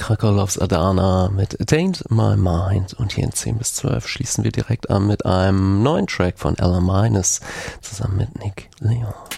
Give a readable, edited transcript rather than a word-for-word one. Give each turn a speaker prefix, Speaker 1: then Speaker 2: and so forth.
Speaker 1: Krakow Loves Adana mit Taint My Mind. Und hier in 10 bis 12 schließen wir direkt an mit einem neuen Track von Ella Minus zusammen mit Nick Leon.